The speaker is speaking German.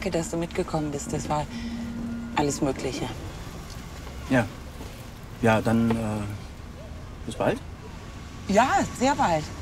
Danke, dass du mitgekommen bist. Das war alles Mögliche. Ja. Ja, dann bis bald. Ja, sehr bald.